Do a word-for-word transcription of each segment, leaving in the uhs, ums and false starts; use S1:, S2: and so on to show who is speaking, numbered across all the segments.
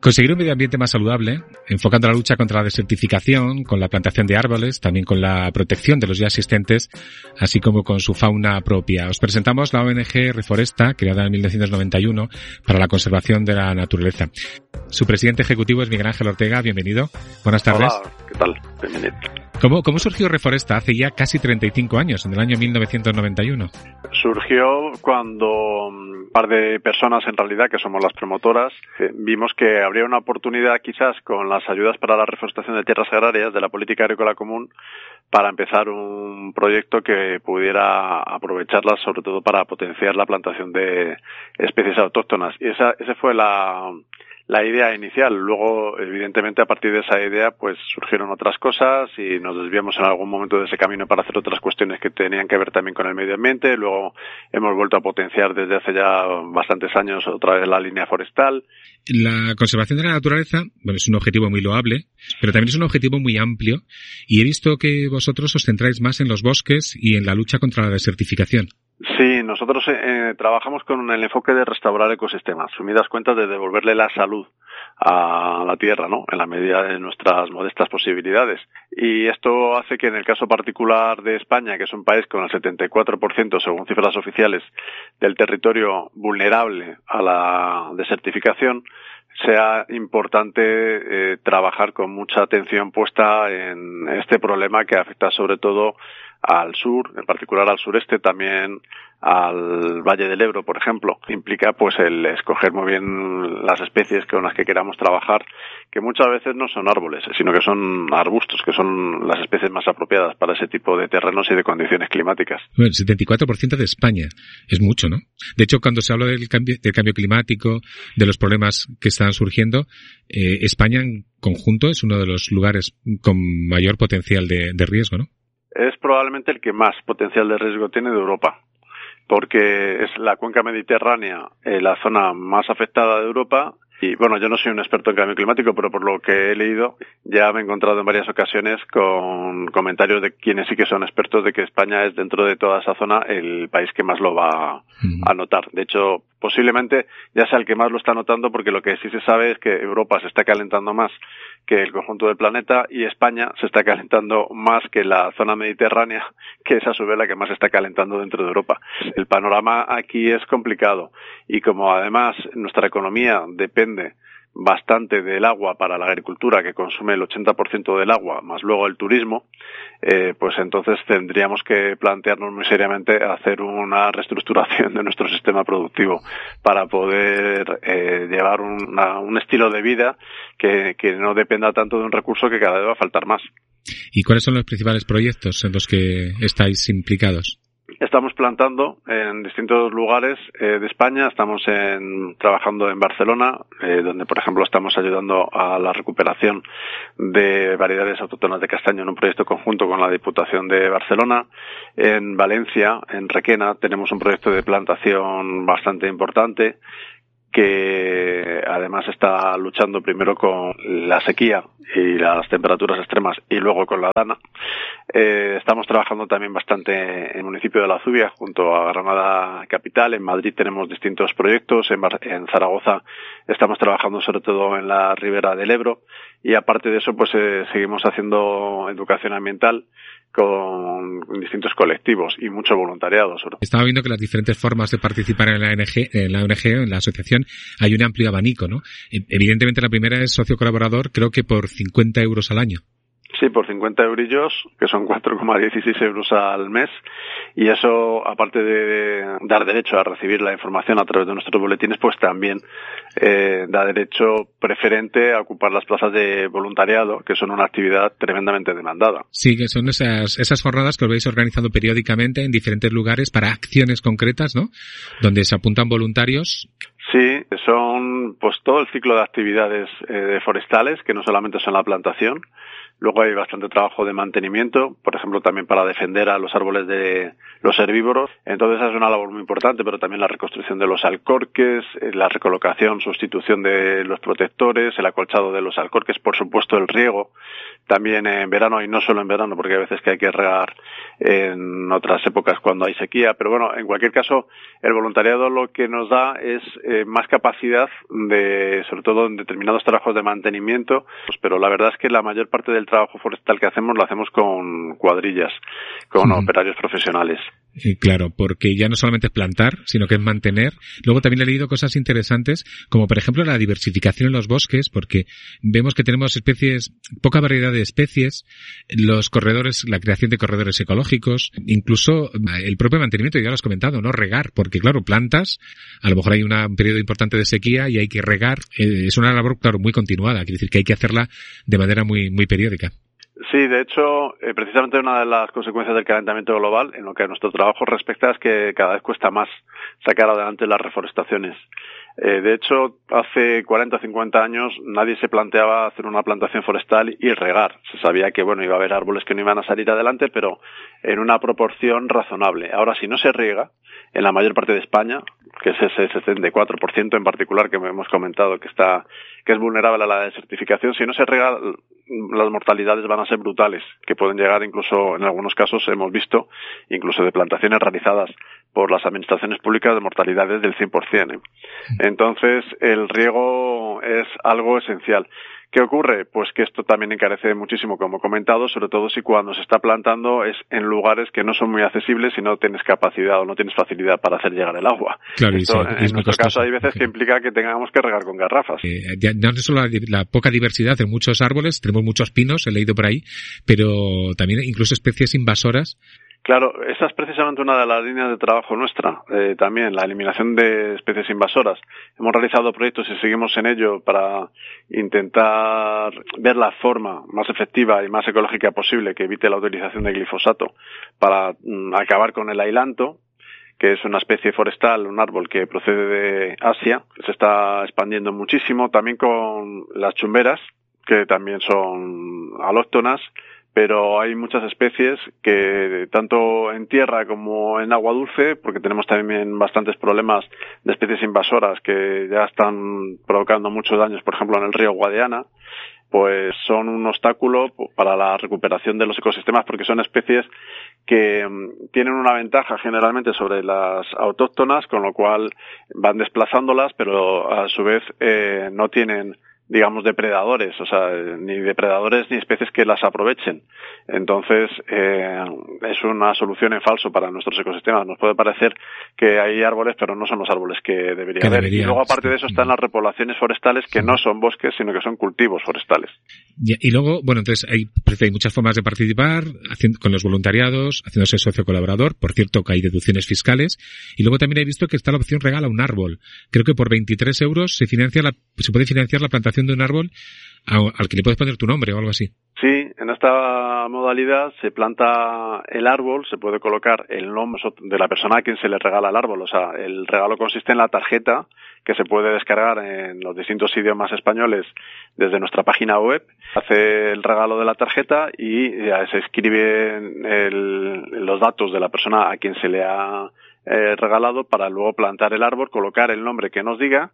S1: Conseguir un medio ambiente más saludable, enfocando la lucha contra la desertificación, con la plantación de árboles, también con la protección de los ya existentes, así como con su fauna propia. Os presentamos la O N G Reforesta, creada en mil novecientos noventa y uno, para la conservación de la naturaleza. Su presidente ejecutivo es Miguel Ángel Ortega. Bienvenido. Buenas tardes.
S2: Hola, ¿qué tal? Bienvenido.
S1: ¿Cómo, ¿Cómo surgió Reforesta hace ya casi treinta y cinco años, en el año mil novecientos noventa y uno?
S2: Surgió cuando un par de personas, en realidad, que somos las promotoras, eh, vimos que habría una oportunidad quizás con las ayudas para la reforestación de tierras agrarias de la política agrícola común para empezar un proyecto que pudiera aprovecharlas sobre todo para potenciar la plantación de especies autóctonas. Y esa, esa fue la... la idea inicial. Luego, evidentemente, a partir de esa idea, pues surgieron otras cosas y nos desviamos en algún momento de ese camino para hacer otras cuestiones que tenían que ver también con el medio ambiente. Luego hemos vuelto a potenciar desde hace ya bastantes años otra vez la línea forestal.
S1: La conservación de la naturaleza, bueno, es un objetivo muy loable, pero también es un objetivo muy amplio, y he visto que vosotros os centráis más en los bosques y en la lucha contra la desertificación.
S2: Sí, nosotros eh, trabajamos con el enfoque de restaurar ecosistemas, sumidas cuentas de devolverle la salud a la tierra, ¿no? En la medida de nuestras modestas posibilidades. Y esto hace que en el caso particular de España, que es un país con el setenta y cuatro por ciento, según cifras oficiales, del territorio vulnerable a la desertificación, sea importante eh, trabajar con mucha atención puesta en este problema que afecta sobre todo al sur, en particular al sureste, también al Valle del Ebro, por ejemplo. Implica pues el escoger muy bien las especies con las que queramos trabajar, que muchas veces no son árboles, sino que son arbustos, que son las especies más apropiadas para ese tipo de terrenos y de condiciones climáticas.
S1: Bueno, el setenta y cuatro por ciento de España es mucho, ¿no? De hecho, cuando se habla del cambio, del cambio climático, de los problemas que están surgiendo, eh, España en conjunto es uno de los lugares con mayor potencial de, de riesgo, ¿no?
S2: Es probablemente el que más potencial de riesgo tiene de Europa, porque es la cuenca mediterránea, eh, la zona más afectada de Europa. Y bueno, yo no soy un experto en cambio climático, pero por lo que he leído, ya me he encontrado en varias ocasiones con comentarios de quienes sí que son expertos de que España es, dentro de toda esa zona, el país que más lo va a notar. De hecho, posiblemente ya sea el que más lo está notando, porque lo que sí se sabe es que Europa se está calentando más que el conjunto del planeta y España se está calentando más que la zona mediterránea, que es a su vez la que más se está calentando dentro de Europa. El panorama aquí es complicado y como además nuestra economía depende bastante del agua para la agricultura, que consume el ochenta por ciento del agua, más luego el turismo, eh, pues entonces tendríamos que plantearnos muy seriamente hacer una reestructuración de nuestro sistema productivo para poder eh, llevar una, un estilo de vida que, que no dependa tanto de un recurso que cada vez va a faltar más.
S1: ¿Y cuáles son los principales proyectos en los que estáis implicados?
S2: Estamos plantando en distintos lugares eh, de España. Estamos en, trabajando en Barcelona, eh, donde, por ejemplo, estamos ayudando a la recuperación de variedades autóctonas de castaño en un proyecto conjunto con la Diputación de Barcelona. En Valencia, en Requena, tenemos un proyecto de plantación bastante importante, que además está luchando primero con la sequía y las temperaturas extremas y luego con la dana. Eh, estamos trabajando también bastante en el municipio de La Zubia, junto a Granada capital. En Madrid tenemos distintos proyectos. En, Bar- en Zaragoza estamos trabajando sobre todo en la ribera del Ebro. Y aparte de eso, pues eh, seguimos haciendo educación ambiental con distintos colectivos y mucho voluntariado.
S1: Estaba viendo que las diferentes formas de participar en la O N G, en la O N G, en la asociación, hay un amplio abanico, ¿no? Evidentemente la primera es socio colaborador, creo que por cincuenta euros al año.
S2: Sí, por cincuenta eurillos, que son cuatro coma dieciséis euros al mes, y eso, aparte de dar derecho a recibir la información a través de nuestros boletines, pues también eh, da derecho preferente a ocupar las plazas de voluntariado, que son una actividad tremendamente demandada.
S1: Sí, que son esas, esas jornadas que os vais organizando periódicamente en diferentes lugares para acciones concretas, ¿no? Donde se apuntan voluntarios.
S2: Sí, son pues todo el ciclo de actividades eh, forestales, que no solamente son la plantación. Luego hay bastante trabajo de mantenimiento, por ejemplo, también para defender a los árboles de los herbívoros. Entonces esa es una labor muy importante, pero también la reconstrucción de los alcorques, la recolocación, sustitución de los protectores, el acolchado de los alcorques, por supuesto el riego, también en verano y no solo en verano, porque hay veces que hay que regar en otras épocas cuando hay sequía. Pero bueno, en cualquier caso, el voluntariado lo que nos da es eh, más capacidad de, sobre todo en determinados trabajos de mantenimiento, pues, pero la verdad es que la mayor parte del trabajo forestal que hacemos lo hacemos con cuadrillas, con uh-huh. operarios profesionales.
S1: Eh, claro, porque ya no solamente es plantar, sino que es mantener. Luego también he leído cosas interesantes, como por ejemplo la diversificación en los bosques, porque vemos que tenemos especies, poca variedad de especies, los corredores, la creación de corredores ecológicos, incluso el propio mantenimiento, ya lo has comentado, ¿no? Regar, porque claro, plantas, a lo mejor hay una, un periodo importante de sequía y hay que regar, eh, es una labor, claro, muy continuada, quiere decir que hay que hacerla de manera muy, muy periódica.
S2: Sí, de hecho, eh, precisamente una de las consecuencias del calentamiento global, en lo que a nuestro trabajo respecta, es que cada vez cuesta más sacar adelante las reforestaciones. Eh, de hecho, hace cuarenta o cincuenta años nadie se planteaba hacer una plantación forestal y regar. Se sabía que, bueno, iba a haber árboles que no iban a salir adelante, pero en una proporción razonable. Ahora, si no se riega, en la mayor parte de España, que es ese setenta y cuatro por ciento en particular que hemos comentado que está, que es vulnerable a la desertificación, si no se riega, las mortalidades van a ser brutales, que pueden llegar incluso, en algunos casos hemos visto, incluso de plantaciones realizadas por las administraciones públicas, de mortalidades del cien por ciento. ¿eh? Entonces, el riego es algo esencial. ¿Qué ocurre? Pues que esto también encarece muchísimo, como he comentado, sobre todo si cuando se está plantando es en lugares que no son muy accesibles y no tienes capacidad o no tienes facilidad para hacer llegar el agua.
S1: Claro,
S2: esto,
S1: y sí,
S2: en
S1: es
S2: nuestro caso hay veces
S1: okay.
S2: que implica que tengamos que regar con garrafas.
S1: Eh, ya, no solo la, la poca diversidad de muchos árboles, tenemos muchos pinos, he leído por ahí, pero también incluso especies invasoras.
S2: Claro, esa es precisamente una de las líneas de trabajo nuestra, eh, también, la eliminación de especies invasoras. Hemos realizado proyectos y seguimos en ello para intentar ver la forma más efectiva y más ecológica posible que evite la utilización de glifosato para mm, acabar con el ailanto, que es una especie forestal, un árbol que procede de Asia, se está expandiendo muchísimo, también con las chumberas, que también son alóctonas, pero hay muchas especies que tanto en tierra como en agua dulce, porque tenemos también bastantes problemas de especies invasoras que ya están provocando muchos daños, por ejemplo en el río Guadiana, pues son un obstáculo para la recuperación de los ecosistemas porque son especies que tienen una ventaja generalmente sobre las autóctonas, con lo cual van desplazándolas, pero a su vez eh, no tienen, digamos, depredadores, o sea, ni depredadores ni especies que las aprovechen. Entonces, eh, es una solución en falso para nuestros ecosistemas. Nos puede parecer que hay árboles, pero no son los árboles que debería
S1: que
S2: haber.
S1: Debería,
S2: y luego, aparte de eso, están las repoblaciones forestales, que sí. no son bosques, sino que son cultivos forestales.
S1: Y, y luego, bueno, entonces hay, hay muchas formas de participar, haciendo, con los voluntariados, haciéndose socio colaborador. Por cierto, que hay deducciones fiscales. Y luego también he visto que está la opción regala un árbol. Creo que por veintitrés euros se financia la, se puede financiar la plantación de un árbol al que le puedes poner tu nombre o algo así.
S2: Sí, en esta modalidad se planta el árbol, se puede colocar el nombre de la persona a quien se le regala el árbol. O sea, el regalo consiste en la tarjeta que se puede descargar en los distintos idiomas españoles desde nuestra página web. Hace el regalo de la tarjeta y se escriben el, los datos de la persona a quien se le ha Eh, regalado para luego plantar el árbol, colocar el nombre que nos diga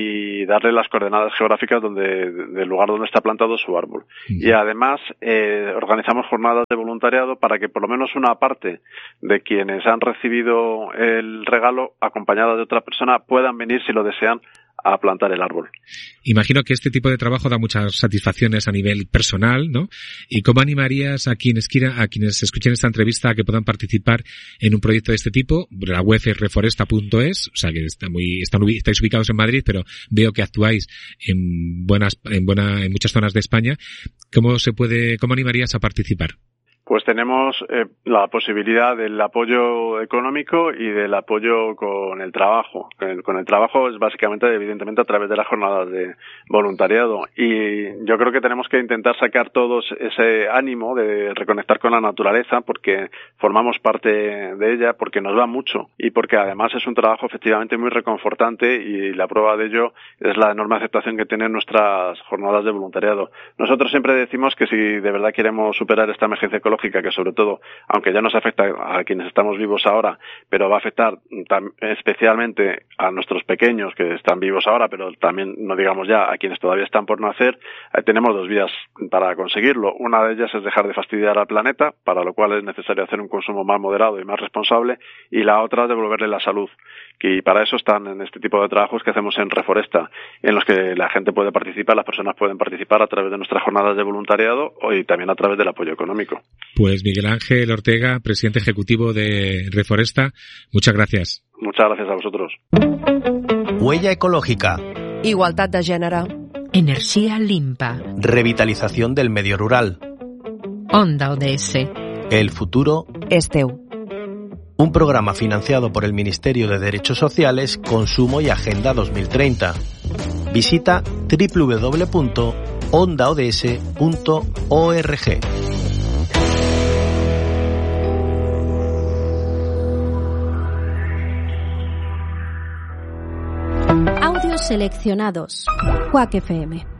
S2: y darle las coordenadas geográficas donde, del lugar donde está plantado su árbol. Uh-huh. Y además eh, organizamos jornadas de voluntariado para que por lo menos una parte de quienes han recibido el regalo acompañada de otra persona puedan venir, si lo desean, a plantar el árbol.
S1: Imagino que este tipo de trabajo da muchas satisfacciones a nivel personal, ¿no? ¿Y cómo animarías a quienes quieran, a quienes escuchen esta entrevista a que puedan participar en un proyecto de este tipo? La web es reforesta punto es, o sea que está muy, están, estáis ubicados en Madrid, pero veo que actuáis en buenas, en buena, en muchas zonas de España. ¿Cómo se puede, cómo animarías a participar?
S2: Pues tenemos eh, la posibilidad del apoyo económico y del apoyo con el trabajo. Con el, con el trabajo es básicamente, evidentemente, a través de las jornadas de voluntariado. Y yo creo que tenemos que intentar sacar todos ese ánimo de reconectar con la naturaleza, porque formamos parte de ella, porque nos va mucho y porque además es un trabajo efectivamente muy reconfortante, y la prueba de ello es la enorme aceptación que tienen nuestras jornadas de voluntariado. Nosotros siempre decimos que si de verdad queremos superar esta emergencia ecológica, ecológica que sobre todo, aunque ya nos afecta a quienes estamos vivos ahora, pero va a afectar tam- especialmente a nuestros pequeños que están vivos ahora, pero también, no digamos ya, a quienes todavía están por nacer, eh, tenemos dos vías para conseguirlo. Una de ellas es dejar de fastidiar al planeta, para lo cual es necesario hacer un consumo más moderado y más responsable, y la otra, devolverle la salud. Y para eso están en este tipo de trabajos que hacemos en Reforesta, en los que la gente puede participar, las personas pueden participar a través de nuestras jornadas de voluntariado y también a través del apoyo económico.
S1: Pues Miguel Ángel Ortega, presidente ejecutivo de Reforesta, muchas gracias.
S2: Muchas gracias a vosotros.
S3: Huella ecológica.
S4: Igualtat de gènere.
S5: Energía limpa.
S3: Revitalización del medio rural.
S5: Onda O D S.
S3: El futuro
S4: És teu.
S3: Un programa financiado por el Ministerio de Derechos Sociales, Consumo y Agenda dos mil treinta. Visita doble u doble u doble u punto onda o d s punto org.
S6: Audios seleccionados. Quack F M.